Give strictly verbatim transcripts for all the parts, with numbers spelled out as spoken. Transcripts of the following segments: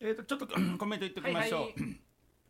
えー、とちょっとコメント言っておきましょう、はいはい、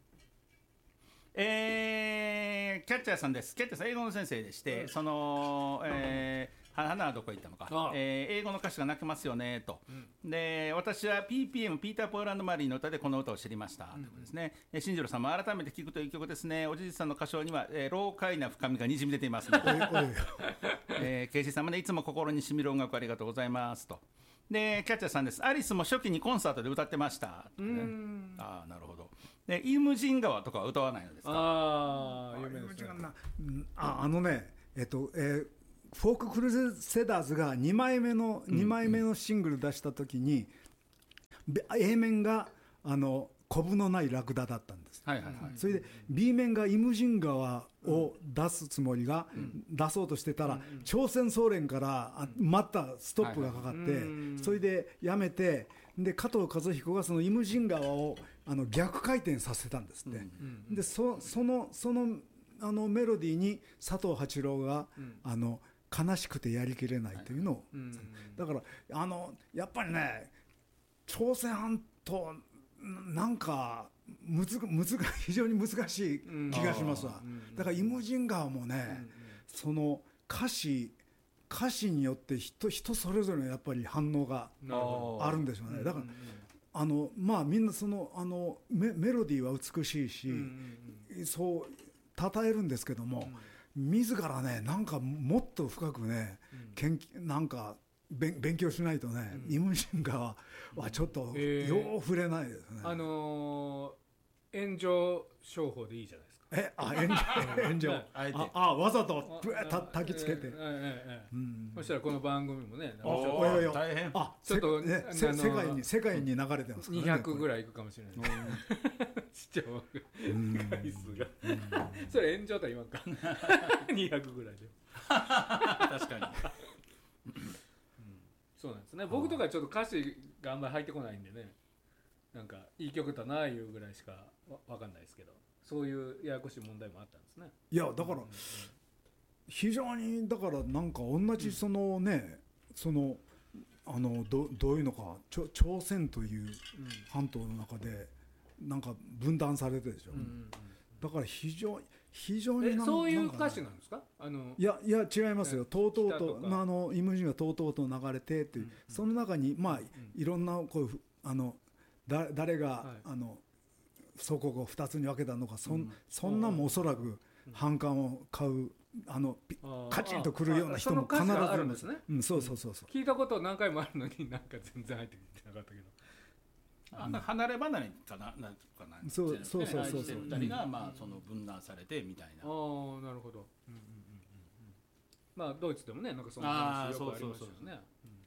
えー、キャッチャーさんです。キャッチャーさん英語の先生でして、うん、その、えー花はどこ行ったのか、えー、英語の歌詞が泣けますよねと、うん、で私は ピーピーエム ピーター・ポーランド・マリーの歌でこの歌を知りました、うん、ということですね。新次郎さんも改めて聴くという曲ですね。おじいさんの歌唱には、えー、老快な深みがにじみ出ていますのでえー、ケイシーさんもねいつも心にしみる音楽ありがとうございますと。でキャッチャーさんです。アリスも初期にコンサートで歌ってました、ね、うんあなるほど。でイムジン川とかは歌わないのですか。 ああ有名ですね。 ああのねえっとえーフォーククルセダーズがにまいめのにまいめのシングル出した時に、うんうん、A 面があのコブのないラクダだったんです、はいはいはい、それで B 面がイムジン川を出すつもりが、うん、出そうとしてたら、うん、朝鮮総連からまたストップがかかって、はいはい、それでやめてで加藤和彦がそのイムジン川をあの逆回転させたんですって、うんうん、で そ, その, そのあのメロディーに佐藤八郎が、うん、あの悲しくてやりきれないというのを、はいうんうん、だからあのやっぱりね朝鮮半島なんかむずむず非常に難しい気がしますわ、うん、だからイムジン川もね、うんうん、その歌詞歌詞によって人人それぞれのやっぱり反応があるんでしょうね。だから、うんうん、あのまあみんなそのあの メ, メロディーは美しいし、うんうん、そう称えるんですけども、うん自らねなんかもっと深くね、うん、研究なんか勉強しないとね、うん、イムジン川はちょっと、えー、よう触れないですね。 あのー、炎上商法でいいじゃないですか。 えあ炎上炎上ああわざとぶたたきつけて、えーえーえーうん、 そしたらこの番組もねああ大変あちょっと、ね、世界に世界に流れてますからね。 にひゃくぐらいいくかもしれない視聴回数がそれ炎上とは言わんかにひゃくぐらいで確かに、 うん、そうなんですね。僕とかちょっと歌詞があんまり入ってこないんでねなんかいい曲だなあいうぐらいしかわかんないですけどそういうややこしい問題もあったんですね。 いやだから、うん、非常にだからなんか同じそのね、うん、そのあの ど, どういうのか朝鮮という半島の中でなんか分断されてるでしょ、うんうんうん、だから非常非常になんそういう歌詞なんですか。あのいやいや違いますよ。とうとうとあのイムジンがとうとうと流れてっていう、うんうん、その中にまあ、うん、いろんなこういうあのだ誰が、はい、あの祖国をふたつに分けたのか そ, ん、うん、そんなもおそらく反感を買うあのカチンとくるような人も必ずあるんですね、 うん、そうそうそうそう聞いたこと何回もあるのになんか全然入ってきてなかったけどあ離れ離れかななんかなそうそうそうそうふたりがまあその分断されてみたいな。 ああなるほど、うんうんうんうん、まあドイツでもねなんかその話よくありましたよね。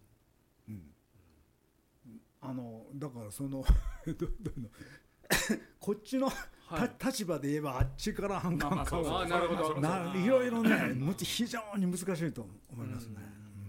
あのだからそのどどのこっちの、はい、立場で言えばあっちから反感買う、まあまあ、なるほどないろいろね非常に難しいと思いますね。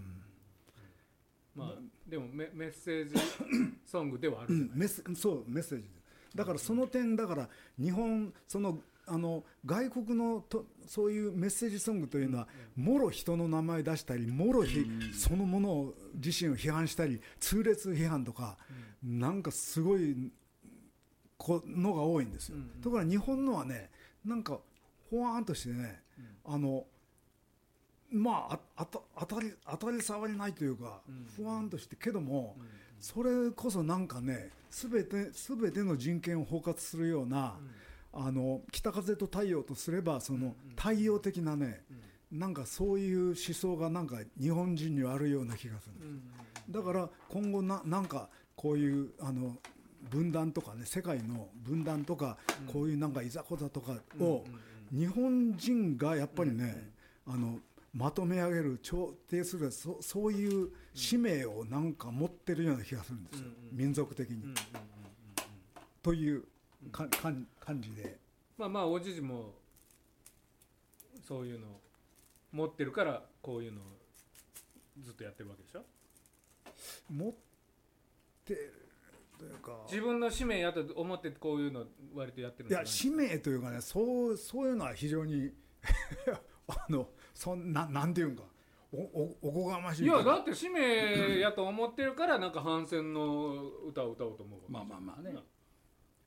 まあでも メ, メッセージソングではあるじゃない、うん、メッそうメッセージだからその点だから日本そのあの外国のとそういうメッセージソングというのは、うん、もろ人の名前出したりもろ、うん、そのものを自身を批判したり痛烈批判とか、うん、なんかすごいのが多いんですよ、うん、ところが日本のはねなんかほわーんとしてね、うん、あのまあ、あた当たり当たり障りないというか、うん、ふわんとしてけども、うん、それこそなんかねすべて全ての人権を包括するような、うん、あの北風と太陽とすればその太陽的なね、うん、なんかそういう思想がなんか日本人にはあるような気がする、うん、だから今後 な, なんかこういうあの分断とかね世界の分断とか、うん、こういうなんかいざこざとかを、うん、日本人がやっぱりね、うん、あのまとめ上げる調停する そ, そういう使命をなんか持ってるような気がするんですよ、うん、民族的に、うん、というかかん感じでまあまあおじじもそういうのを持ってるからこういうのをずっとやってるわけでしょ。 持ってるというか自分の使命やと思ってこういうの割とやってるんじゃないですか。 いや使命というかねそうそういうのは非常にあのそんななんていうんか お, お, おこがましい。 いやだって使命やと思ってるからなんか反戦の歌を歌おうと思う。 まあまあまあね。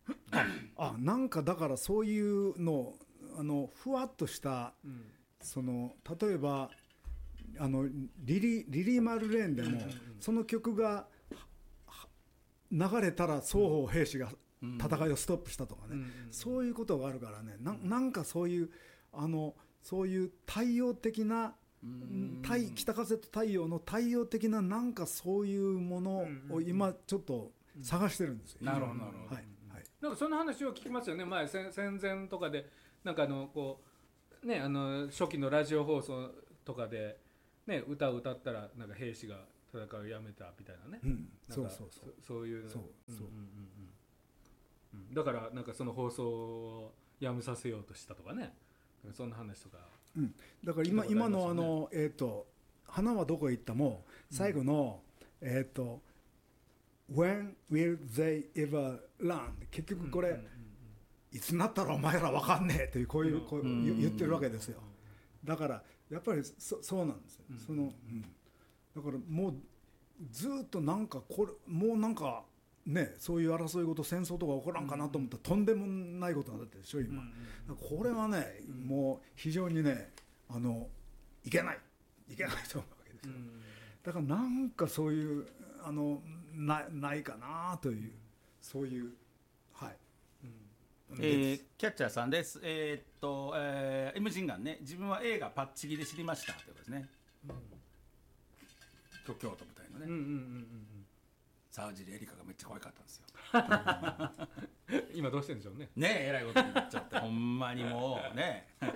あなんかだからそういうのあのふわっとした、うん、その例えばあのリリリリー・マルレーンでも、うんうんうん、その曲が流れたら双方兵士が戦いをストップしたとかね、うんうんうん、そういうことがあるからね な, なんかそういうあのそういう太陽的な太北風と太陽の太陽的ななんかそういうものを今ちょっと探してるんですよ。 なるほどなるほど、 はいはい、なんかその話を聞きますよね。前戦前とかでなんかあのこうねあの初期のラジオ放送とかでね歌を歌ったらなんか兵士が戦いをやめたみたいなね、うん、なんかそうそうそうそういうそうそう、うんうんうん、だからなんかその放送をやめさせようとしたとかね、そんな話とか。 うん、だから 今, 今のあの、えー、と花はどこへ行ったも最後の、うんえー、と When will they ever learn 結局これ、うんうんうん、いつになったらお前ら分かんねえというこういう、こう言ってるわけですよ。だからやっぱり そ, そうなんですよ、うんそのうん、だからもうずっとなんかこれもうなんかね、そういう争い事戦争とか起こらんかなと思ったら、とんでもないことになってるでしょ今、うん、これはね、うん、もう非常にねあのいけないいけないと思うわけですよ、うん、だからなんかそういうあの な, ないかなというそういうはい、 うんえー、キャッチャーさんです。えー、っと、えー、エムジンガンね自分は映画パッチギで知りましたということですね、うん、京都舞台のね、うんうんうんうん沢尻エリカがめっちゃ可愛かったんですよ今どうしてるんでしょうね。 ねえ、えらいことになっちゃってほんまにもうね、うん、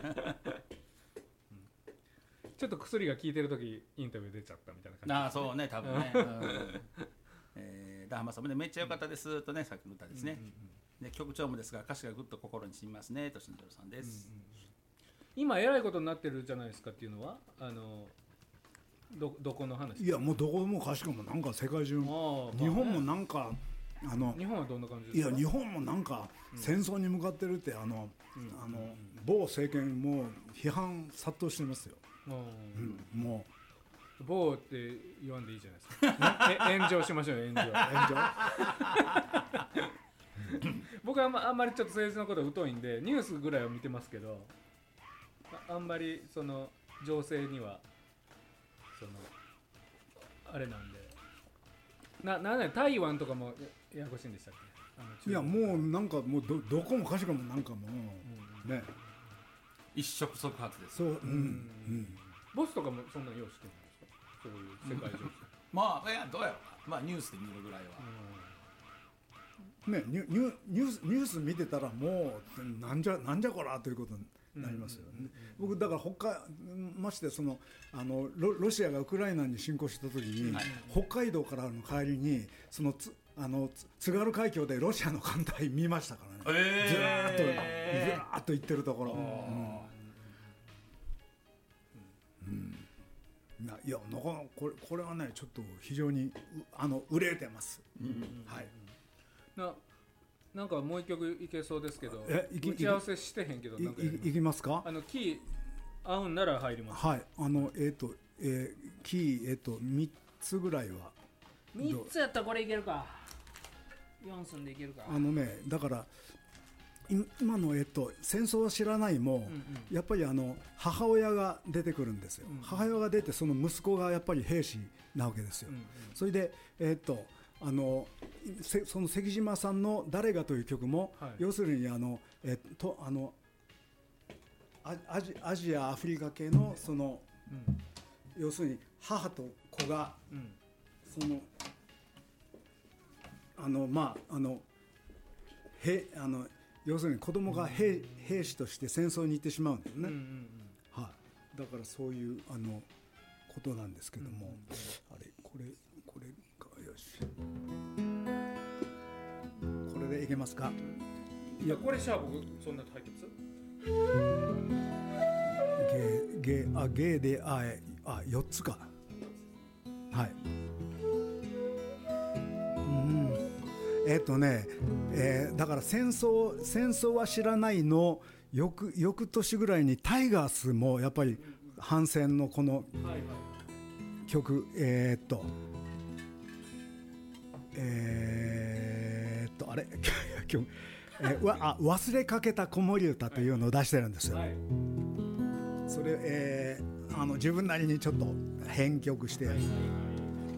ちょっと薬が効いてる時インタビュー出ちゃったみたいな感じ、ね、 ああそうね多分ね、うんえー、ダハマさんもねめっちゃ良かったですとねさっきの歌ですね、うんうんうん、で曲調もですが歌詞がぐっと心に染みますねと新庄さんです、うんうんうん、 今えらいことになってるじゃないですかっていうのはあのど, どこの話？ いやもうどこもかしこもなんか世界中、まあね、日本もなんかあの日本はどんな感じですか？ いや日本もなんか戦争に向かってるってあの、うん、あの某政権も批判殺到してますよ、うんうん、もう某って言わんでいいじゃないですか炎上しましょうよ炎上炎上僕はあんま、あんまりちょっと政治のこと疎いんでニュースぐらいは見てますけど あ, あんまりその情勢にはそのあれなんでななんで台湾とかも や, ややこしいんでしたっけ？いやもうなんかもう ど, どこもかしこもなんかもう、うん、ね一触即発です。 そう、うんうん、 ボスとかもそんな用意してるんですか？そういう世界情勢まあいやどうやろうまあニュースで見るぐらいは、 うんね、ニュ, ニ, ュニュースニュース見てたらもうなんじゃなんじゃこらということになりますよね、うんうんうんうん、僕だから北ましてそのあの ロ, ロシアがウクライナに侵攻した時に、はい、北海道からの帰りにそのつあの津軽海峡でロシアの艦隊見ましたからね、えー、ずらーっとずらーっと行ってるところ、うんうん、いやなかなかこれ、これはねちょっと非常にあの憂えてます、うんうん、はいななんかもう一曲いけそうですけど打ち合わせしてへんけどなんかい, いきますか？ あのキー合うんなら入ります。 はいあのえっ、ー、と、えー、キーえっ、ー、とみっつぐらいはみっつやったらこれいけるかよん寸でいけるか。 あのねだから今の、えっと、戦争は知らないも、うんうん、やっぱりあの母親が出てくるんですよ、うんうん、母親が出てその息子がやっぱり兵士なわけですよ、うんうん、それでえっとあのその関島さんの誰がという曲も、はい、要するにあの、えっと、あのアジ、アジアアフリカ系のその、うん、要するに母と子が、うん、そのあのまああのへあの要するに子供が 兵,、うん、兵士として戦争に行ってしまうんですね、うんうんうんはい、だからそういうあのことなんですけども、うんうん、あれこれこれかよしこれでいけますか？ いやこれシャープそんな入ってます？ ゲーあゲーでああよっつかはいうんえっとね、えー、だから戦争戦争は知らないの翌翌年ぐらいにタイガースもやっぱり反戦のこの曲、えー、っとえー、っとあれえーわあ忘れかけた子守歌というのを出してるんですよ、 はい、 それ、えーあの自分なりにちょっと編曲して、 はい